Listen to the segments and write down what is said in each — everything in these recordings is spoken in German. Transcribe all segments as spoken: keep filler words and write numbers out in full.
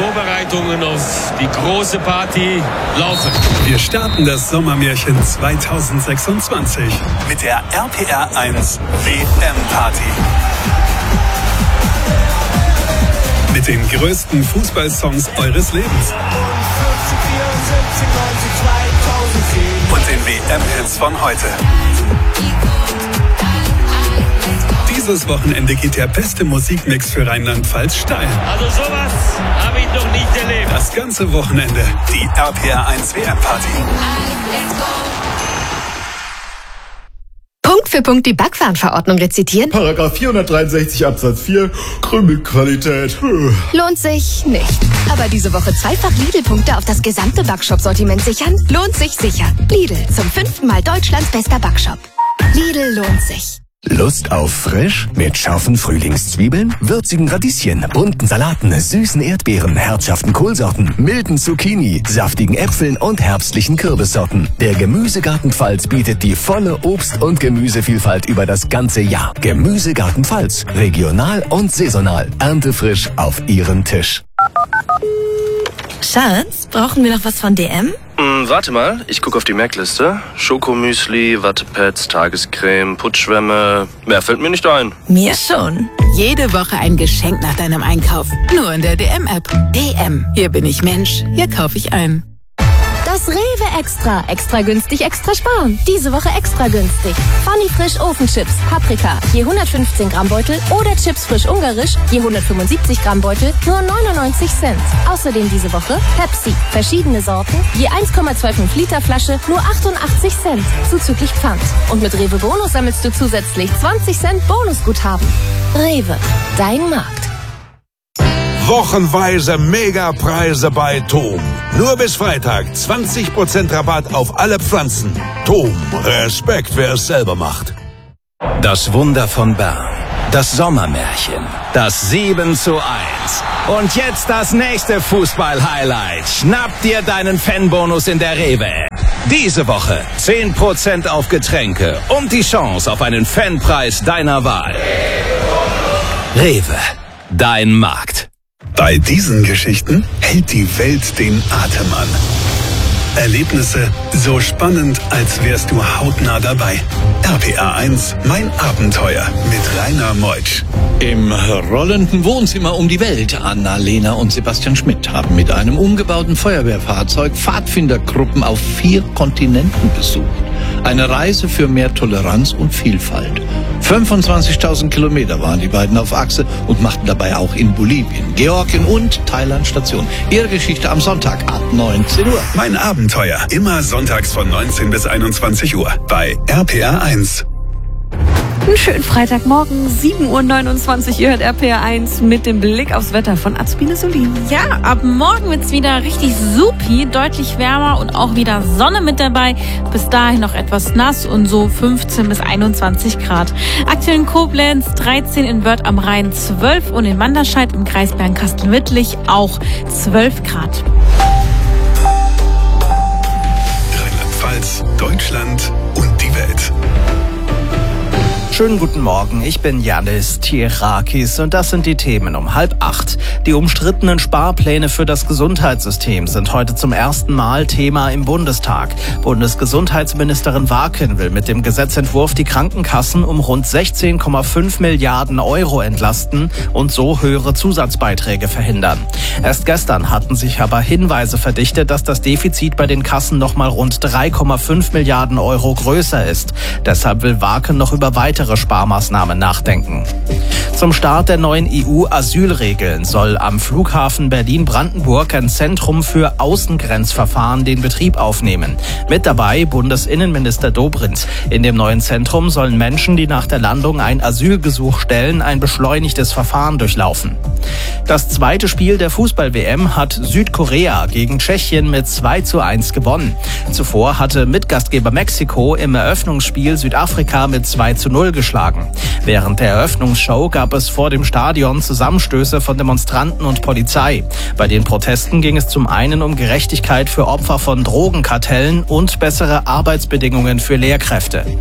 Vorbereitungen auf die große Party laufen. Wir starten das Sommermärchen zweitausendsechsundzwanzig mit der R P R eins W M-Party. Mit den größten Fußballsongs eures Lebens. Und den W M-Hits von heute. Dieses Wochenende geht der beste Musikmix für Rheinland-Pfalz steil. Also sowas habe ich noch nicht erlebt. Das ganze Wochenende die R P R eins W M-Party. Punkt für Punkt die Backwarenverordnung rezitieren? Paragraph vierhundertdreiundsechzig Absatz vier, Krümelqualität. Lohnt sich nicht. Aber diese Woche zweifach Lidl-Punkte auf das gesamte Backshop-Sortiment sichern? Lohnt sich sicher. Lidl, zum fünften Mal Deutschlands bester Backshop. Lidl lohnt sich. Lust auf frisch? Mit scharfen Frühlingszwiebeln, würzigen Radieschen, bunten Salaten, süßen Erdbeeren, herzhaften Kohlsorten, milden Zucchini, saftigen Äpfeln und herbstlichen Kürbissorten. Der Gemüsegarten Pfalz bietet die volle Obst- und Gemüsevielfalt über das ganze Jahr. Gemüsegarten Pfalz. Regional und saisonal. Erntefrisch auf Ihren Tisch. Schatz, brauchen wir noch was von D M? Hm, warte mal, ich gucke auf die Merkliste. Schokomüsli, Wattepads, Tagescreme, Putzschwämme. Mehr fällt mir nicht ein. Mir schon. Jede Woche ein Geschenk nach deinem Einkauf. Nur in der D M-App. D M. Hier bin ich Mensch. Hier kaufe ich ein. Das Rewe Extra. Extra günstig, extra sparen. Diese Woche extra günstig. Funny Frisch Ofenchips, Paprika, je hundertfünfzehn Gramm Beutel oder Chips frisch ungarisch, je hundertfünfundsiebzig Gramm Beutel, nur neunundneunzig Cent. Außerdem diese Woche Pepsi, verschiedene Sorten, je eins Komma fünfundzwanzig Liter Flasche, nur achtundachtzig Cent, zuzüglich Pfand. Und mit Rewe Bonus sammelst du zusätzlich zwanzig Cent Bonusguthaben. Rewe, dein Markt. Wochenweise Megapreise bei Tom. Nur bis Freitag zwanzig Prozent Rabatt auf alle Pflanzen. Tom, Respekt, wer es selber macht. Das Wunder von Bern. Das Sommermärchen. Das sieben zu eins. Und jetzt das nächste Fußball-Highlight. Schnapp dir deinen Fanbonus in der Rewe. Diese Woche zehn Prozent auf Getränke und die Chance auf einen Fanpreis deiner Wahl. Rewe, dein Markt. Bei diesen Geschichten hält die Welt den Atem an. Erlebnisse so spannend, als wärst du hautnah dabei. R P R eins, mein Abenteuer mit Rainer Meutsch. Im rollenden Wohnzimmer um die Welt. Anna-Lena und Sebastian Schmidt haben mit einem umgebauten Feuerwehrfahrzeug Pfadfindergruppen auf vier Kontinenten besucht. Eine Reise für mehr Toleranz und Vielfalt. fünfundzwanzigtausend Kilometer waren die beiden auf Achse und machten dabei auch in Bolivien, Georgien und Thailand Station. Ihre Geschichte am Sonntag ab neunzehn Uhr. Mein Abenteuer, immer sonntags von neunzehn bis einundzwanzig Uhr bei R P R eins. Einen schönen Freitagmorgen, sieben Uhr neunundzwanzig, ihr hört R P R eins mit dem Blick aufs Wetter von Azbine Solin. Ja, ab morgen wird's wieder richtig supi, deutlich wärmer und auch wieder Sonne mit dabei. Bis dahin noch etwas nass und so fünfzehn bis einundzwanzig Grad. Aktuell in Koblenz dreizehn, in Wörth am Rhein zwölf und in Manderscheid im Kreis Bernkastel-Wittlich auch zwölf Grad. Rheinland-Pfalz, Deutschland und die Welt. Schönen guten Morgen, ich bin Yannis Tirakis und das sind die Themen um halb acht. Die umstrittenen Sparpläne für das Gesundheitssystem sind heute zum ersten Mal Thema im Bundestag. Bundesgesundheitsministerin Warken will mit dem Gesetzentwurf die Krankenkassen um rund sechzehn Komma fünf Milliarden Euro entlasten und so höhere Zusatzbeiträge verhindern. Erst gestern hatten sich aber Hinweise verdichtet, dass das Defizit bei den Kassen nochmal rund drei Komma fünf Milliarden Euro größer ist. Deshalb will Warken noch über weitere Sparmaßnahmen nachdenken. Zum Start der neuen E U-Asylregeln soll am Flughafen Berlin-Brandenburg ein Zentrum für Außengrenzverfahren den Betrieb aufnehmen. Mit dabei Bundesinnenminister Dobrindt. In dem neuen Zentrum sollen Menschen, die nach der Landung ein Asylgesuch stellen, ein beschleunigtes Verfahren durchlaufen. Das zweite Spiel der Fußball-W M hat Südkorea gegen Tschechien mit zwei zu eins gewonnen. Zuvor hatte Mitgastgeber Mexiko im Eröffnungsspiel Südafrika mit zwei zu null geschlagen. Während der Eröffnungsshow gab es vor dem Stadion Zusammenstöße von Demonstranten und Polizei. Bei den Protesten ging es zum einen um Gerechtigkeit für Opfer von Drogenkartellen und bessere Arbeitsbedingungen für Lehrkräfte.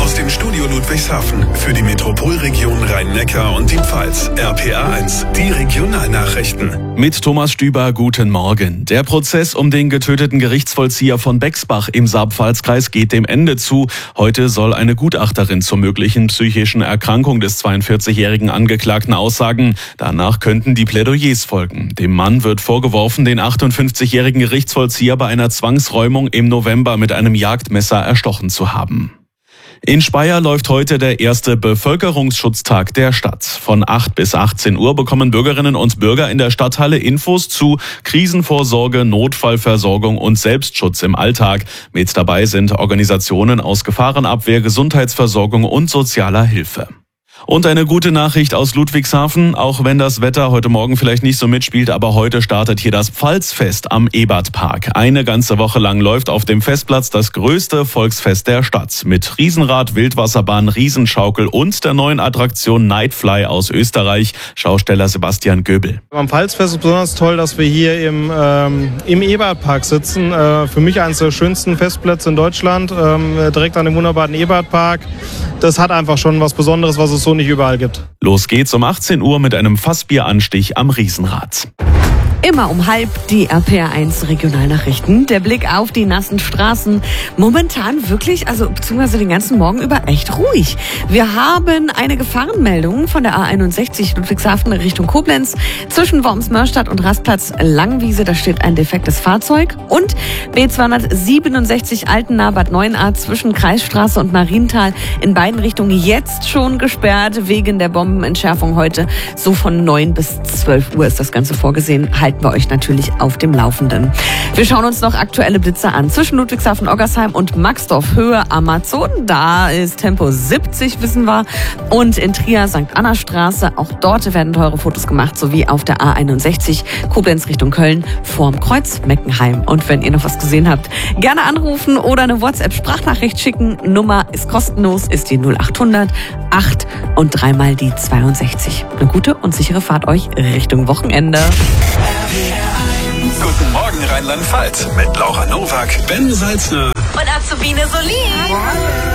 Aus dem Studio Ludwigshafen für die Metropolregion Rhein-Neckar und die Pfalz. R P A eins, die Regionalnachrichten. Mit Thomas Stüber, guten Morgen. Der Prozess um den getöteten Gerichtsvollzieher von Bexbach im Saar-Pfalz-Kreis geht dem Ende zu. Heute soll eine Gutachterin zur möglichen psychischen Erkrankung des zweiundvierzigjährigen Angeklagten aussagen. Danach könnten die Plädoyers folgen. Dem Mann wird vorgeworfen, den achtundfünfzigjährigen Gerichtsvollzieher bei einer Zwangsräumung im November mit einem Jagdmesser erstochen zu haben. In Speyer läuft heute der erste Bevölkerungsschutztag der Stadt. Von acht bis achtzehn Uhr bekommen Bürgerinnen und Bürger in der Stadthalle Infos zu Krisenvorsorge, Notfallversorgung und Selbstschutz im Alltag. Mit dabei sind Organisationen aus Gefahrenabwehr, Gesundheitsversorgung und sozialer Hilfe. Und eine gute Nachricht aus Ludwigshafen, auch wenn das Wetter heute Morgen vielleicht nicht so mitspielt, aber heute startet hier das Pfalzfest am Ebertpark. Eine ganze Woche lang läuft auf dem Festplatz das größte Volksfest der Stadt mit Riesenrad, Wildwasserbahn, Riesenschaukel und der neuen Attraktion Nightfly aus Österreich. Schausteller Sebastian Göbel. Am Pfalzfest ist besonders toll, dass wir hier im, ähm, im Ebertpark sitzen. Äh, für mich eines der schönsten Festplätze in Deutschland, ähm, direkt an dem wunderbaren Ebertpark. Das hat einfach schon was Besonderes, was es so nicht überall gibt. Los geht's um achtzehn Uhr mit einem Fassbieranstich am Riesenrad. Immer um halb die R P R eins Regionalnachrichten. Der Blick auf die nassen Straßen. Momentan wirklich, also beziehungsweise den ganzen Morgen über echt ruhig. Wir haben eine Gefahrenmeldung von der A einundsechzig Ludwigshafen Richtung Koblenz. Zwischen Worms-Mörstadt und Rastplatz Langwiese, da steht ein defektes Fahrzeug. Und B zweihundertsiebenundsechzig Altena-Bad Neuenahr zwischen Kreisstraße und Marienthal in beiden Richtungen jetzt schon gesperrt wegen der Bombenentschärfung heute. So von neun bis zwölf Uhr ist das Ganze vorgesehen. Halten wir euch natürlich auf dem Laufenden. Wir schauen uns noch aktuelle Blitze an. Zwischen Ludwigshafen, Oggersheim und Maxdorf, Höhe Amazon. Da ist Tempo siebzig, wissen wir. Und in Trier, Sankt Anna Straße, auch dort werden teure Fotos gemacht, sowie auf der A einundsechzig, Koblenz Richtung Köln, vorm Kreuz Meckenheim. Und wenn ihr noch was gesehen habt, gerne anrufen oder eine WhatsApp-Sprachnachricht schicken. Nummer ist kostenlos, ist die null achthundert acht und dreimal die zweiundsechzig. Eine gute und sichere Fahrt euch Richtung Wochenende. Guten Morgen Rheinland-Pfalz mit Laura Nowak, Ben Salzner und Azubine Solin.